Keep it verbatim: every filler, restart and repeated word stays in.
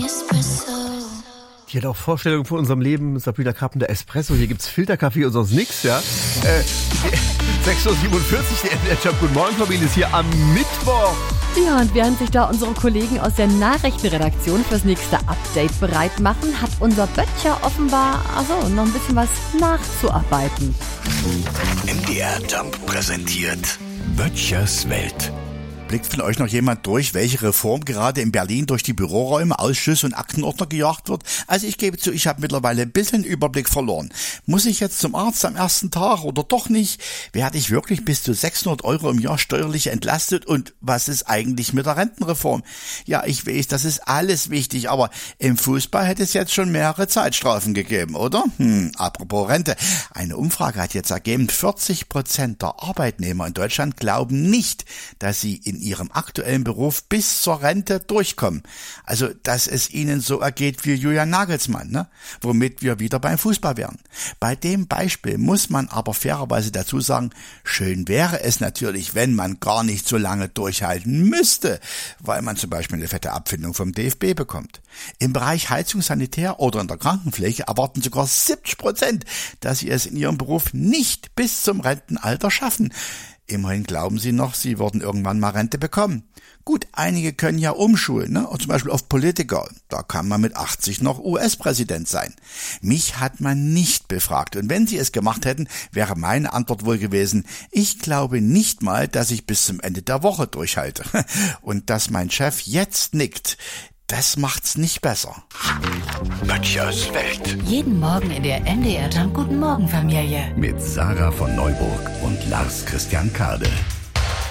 Die hat auch Vorstellungen von unserem Leben. Sabrina Carpenter, Espresso. Hier gibt's Filterkaffee und sonst nix, ja. Äh, sechs Uhr siebenundvierzig, der N D R-Job. Guten Morgen, Familie, ist hier am Mittwoch. Ja, und während sich da unsere Kollegen aus der Nachrichtenredaktion fürs nächste Update bereit machen, hat unser Böttcher offenbar, also noch ein bisschen was nachzuarbeiten. N D R-Jump präsentiert Böttchers Welt. Blickt von euch noch jemand durch, welche Reform gerade in Berlin durch die Büroräume, Ausschüsse und Aktenordner gejagt wird? Also ich gebe zu, ich habe mittlerweile ein bisschen Überblick verloren. Muss ich jetzt zum Arzt am ersten Tag oder doch nicht? Werde ich wirklich bis zu sechshundert Euro im Jahr steuerlich entlastet? Und was ist eigentlich mit der Rentenreform? Ja, ich weiß, das ist alles wichtig, aber im Fußball hätte es jetzt schon mehrere Zeitstrafen gegeben, oder? Hm, apropos Rente. Eine Umfrage hat jetzt ergeben, vierzig Prozent der Arbeitnehmer in Deutschland glauben nicht, dass sie in ihrem aktuellen Beruf bis zur Rente durchkommen. Also, dass es ihnen so ergeht wie Julian Nagelsmann, ne? Womit wir wieder beim Fußball wären. Bei dem Beispiel muss man aber fairerweise dazu sagen, schön wäre es natürlich, wenn man gar nicht so lange durchhalten müsste, weil man zum Beispiel eine fette Abfindung vom D F B bekommt. Im Bereich Heizung, Sanitär oder in der Krankenpflege erwarten sogar siebzig Prozent, dass sie es in ihrem Beruf nicht bis zum Rentenalter schaffen. Immerhin glauben sie noch, sie würden irgendwann mal Rente bekommen. Gut, einige können ja umschulen, ne? Und zum Beispiel auf Politiker. Da kann man mit achtzig noch U S-Präsident sein. Mich hat man nicht befragt. Und wenn sie es gemacht hätten, wäre meine Antwort wohl gewesen, ich glaube nicht mal, dass ich bis zum Ende der Woche durchhalte. Und dass mein Chef jetzt nickt, das macht's nicht besser. Böttchers Welt. Jeden Morgen in der N D R-Jump Guten Morgen Familie. Mit Sarah von Neuburg und Lars Christian Kade.